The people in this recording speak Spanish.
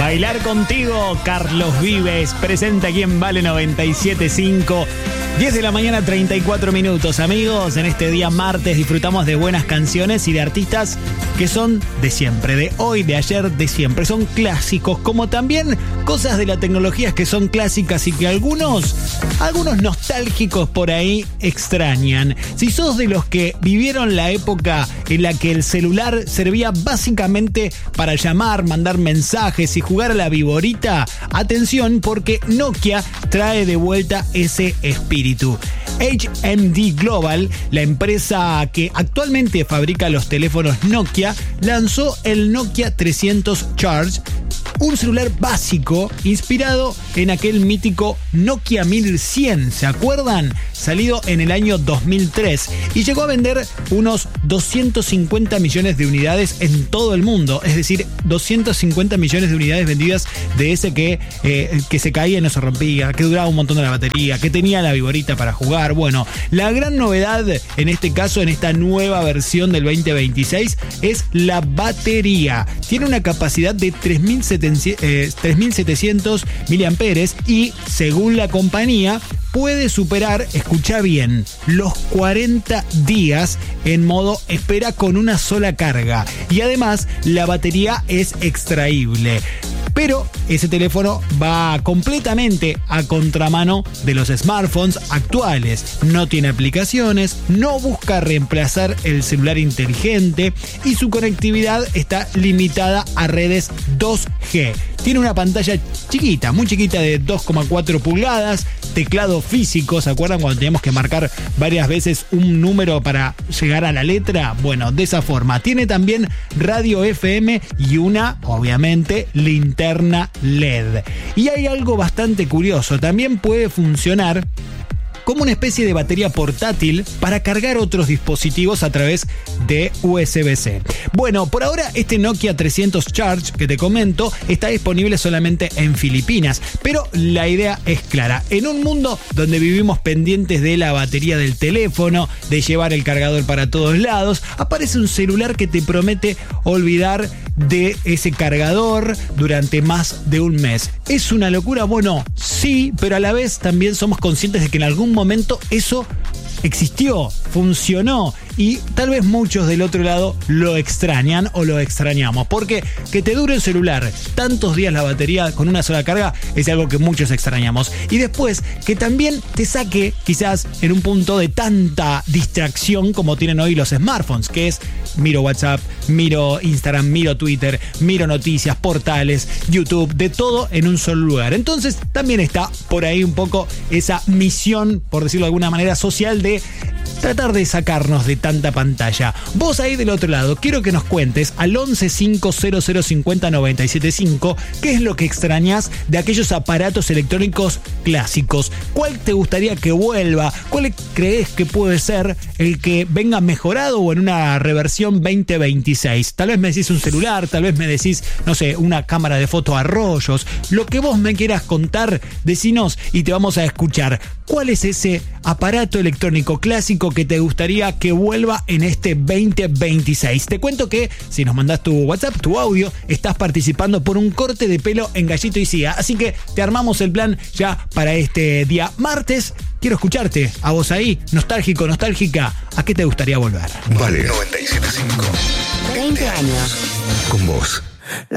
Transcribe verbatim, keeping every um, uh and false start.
Bailar contigo, Carlos Vives, presente aquí en Vale noventa y siete punto cinco. diez de la mañana, treinta y cuatro minutos, amigos. En este día martes disfrutamos de buenas canciones y de artistas que son de siempre, de hoy, de ayer, de siempre. Son clásicos, como también cosas de la tecnología que son clásicas y que algunos, algunos nostálgicos por ahí extrañan. Si sos de los que vivieron la época en la que el celular servía básicamente para llamar, mandar mensajes y jugar a la viborita, atención, porque Nokia trae de vuelta ese espíritu. H M D Global, la empresa que actualmente fabrica los teléfonos Nokia, lanzó el Nokia trescientos Charge, un celular básico inspirado en aquel mítico Nokia mil cien, ¿se acuerdan? Salido en el año dos mil tres y llegó a vender unos doscientos cincuenta millones de unidades en todo el mundo, es decir, doscientos cincuenta millones de unidades vendidas de ese que, eh, que se caía y no se rompía, que duraba un montón de la batería, que tenía la viborita para jugar. Bueno, la gran novedad en este caso, en esta nueva versión del veinte veintiséis, es la batería. Tiene una capacidad de tres mil setecientos miliamperios y, según la compañía, puede superar, escucha bien, los cuarenta días en modo espera con una sola carga. Y además, la batería es extraíble. Pero ese teléfono va completamente a contramano de los smartphones actuales. No tiene aplicaciones, no busca reemplazar el celular inteligente y su conectividad está limitada a redes dos G. Tiene una pantalla chiquita, muy chiquita, de dos coma cuatro pulgadas, teclado físico, ¿se acuerdan cuando teníamos que marcar varias veces un número para llegar a la letra? Bueno, de esa forma. Tiene también radio F M y una, obviamente, linterna L E D. Y hay algo bastante curioso, también puede funcionar como una especie de batería portátil para cargar otros dispositivos a través de U S B C. Bueno, por ahora este Nokia trescientos Charge que te comento está disponible solamente en Filipinas, pero la idea es clara. En un mundo donde vivimos pendientes de la batería del teléfono, de llevar el cargador para todos lados, aparece un celular que te promete olvidar de ese cargador durante más de un mes. ¿Es una locura? Bueno, sí, pero a la vez también somos conscientes de que en algún momento eso existió, funcionó y tal vez muchos del otro lado lo extrañan o lo extrañamos, porque que te dure el celular tantos días la batería con una sola carga es algo que muchos extrañamos, y después que también te saque quizás en un punto de tanta distracción como tienen hoy los smartphones, que es miro WhatsApp, miro Instagram, miro Twitter, miro noticias, portales, YouTube, de todo en un solo lugar. Entonces también está por ahí un poco esa misión, por decirlo de alguna manera, social de tratar de sacarnos de tanta pantalla. Vos ahí del otro lado, quiero que nos cuentes al once cinco cero cero cincuenta noventa y siete cinco qué es lo que extrañas de aquellos aparatos electrónicos clásicos. ¿Cuál te gustaría que vuelva? ¿Cuál crees que puede ser el que venga mejorado o en una reversión veinte veintiséis? Tal vez me decís un celular, tal vez me decís, no sé, una cámara de foto a rollos. Lo que vos me quieras contar, decinos y te vamos a escuchar. ¿Cuál es ese aparato electrónico clásico que te gustaría que vuelva en este veinte veintiséis? Te cuento que si nos mandás tu WhatsApp, tu audio, estás participando por un corte de pelo en Gallito y Cia. Así que te armamos el plan ya para este día martes. Quiero escucharte, a vos ahí, nostálgico, nostálgica. ¿A qué te gustaría volver? Vale noventa y siete punto cinco. veinte años. Con vos. La